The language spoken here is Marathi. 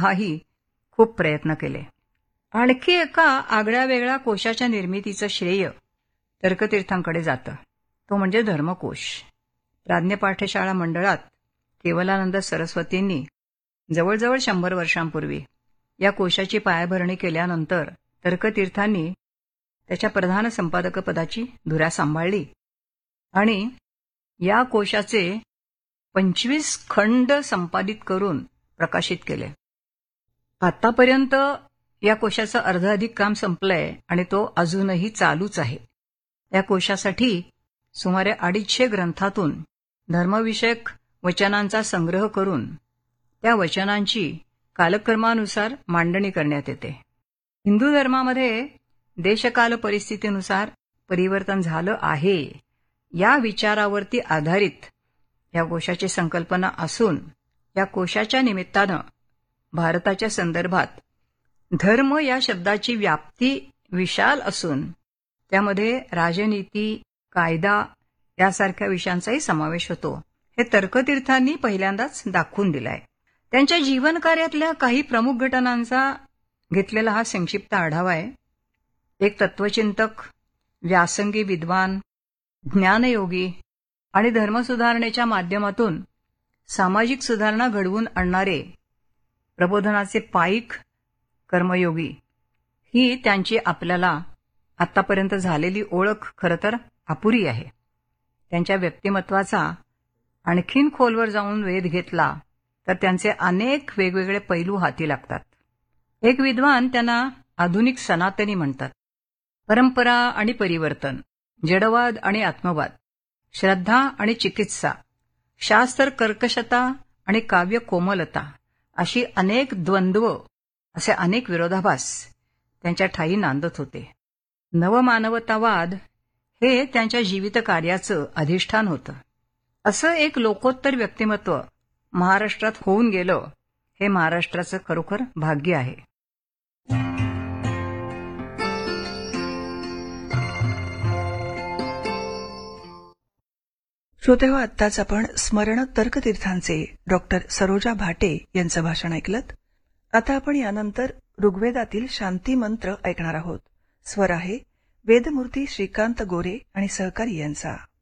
स्वतःही खूप प्रयत्न केले. आणखी एका आगळ्यावेगळ्या कोशाच्या निर्मितीचं श्रेय तर्कतीर्थांकडे जातं. तो म्हणजे धर्मकोश. प्राज्ञपाठशाळा मंडळात केवलानंद सरस्वतींनी जवळजवळ 100 वर्षांपूर्वी या कोशाची पायाभरणी केल्यानंतर तर्कतीर्थांनी त्याच्या प्रधान संपादकपदाची धुरा सांभाळली आणि या कोशाचे 25 खंड संपादित करून प्रकाशित केले. आतापर्यंत या कोशाचं अर्धाधिक काम संपलंय आणि तो अजूनही चालूच आहे. या कोशासाठी सुमारे 250 ग्रंथातून धर्मविषयक वचनांचा संग्रह करून त्या वचनांची कालक्रमानुसार मांडणी करण्यात येते. हिंदू धर्मामध्ये देशकाल परिस्थितीनुसार परिवर्तन झालं आहे या विचारावरती आधारित या कोशाची संकल्पना असून या कोशाच्या निमित्तानं भारताच्या संदर्भात धर्म या शब्दाची व्याप्ती विशाल असून त्यामध्ये राजनीती, कायदा यासारख्या विषयांचाही समावेश होतो. हे तर्कतीर्थांनी पहिल्यांदाच दाखवून दिलंय. त्यांच्या जीवनकार्यातल्या काही प्रमुख घटनांचा घेतलेला हा संक्षिप्त आढावा आहे. एक तत्वचिंतक, व्यासंगी विद्वान, ज्ञानयोगी आणि धर्मसुधारणेच्या माध्यमातून सामाजिक सुधारणा घडवून आणणारे प्रबोधनाचे पाईक कर्मयोगी ही त्यांची आपल्याला आतापर्यंत झालेली ओळख खरं तर अपुरी आहे. त्यांच्या व्यक्तिमत्वाचा आणखीन खोलवर जाऊन वेध घेतला तर त्यांचे अनेक वेगवेगळे पैलू हाती लागतात. एक विद्वान त्यांना आधुनिक सनातनी म्हणतात. परंपरा आणि परिवर्तन, जडवाद आणि आत्मवाद, श्रद्धा आणि चिकित्सा, शास्त्र कर्कशता आणि काव्य कोमलता अशी अनेक द्वंद्व, असे अनेक विरोधाभास त्यांच्या ठायी नांदत होते. नवमानवतावाद हे त्यांच्या जीवित कार्याचं अधिष्ठान होतं. असं एक लोकोत्तर व्यक्तिमत्व महाराष्ट्रात होऊन गेलं हे महाराष्ट्राचं खरोखर भाग्य आहे. श्रोतेहो, आत्ताच आपण स्मरण तर्कतीर्थांचे डॉक्टर सरोजा भाटे यांचं भाषण ऐकलंत. आता आपण यानंतर ऋग्वेदातील शांती मंत्र ऐकणार आहोत. स्वर आहे वेदमूर्ती श्रीकांत गोरे आणि सहकारी यांचा.